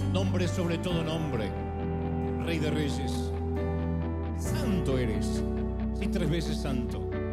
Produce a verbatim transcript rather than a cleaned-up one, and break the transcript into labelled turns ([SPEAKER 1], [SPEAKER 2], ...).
[SPEAKER 1] nombre sobre todo nombre, Rey de Reyes. Santo eres, sí, tres veces santo.